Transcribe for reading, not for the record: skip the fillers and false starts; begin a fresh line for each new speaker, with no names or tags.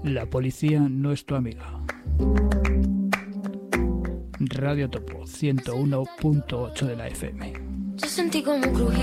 La policía no es tu amiga. Radio Topo 101.8 de la FM.
Yo sentí como crujía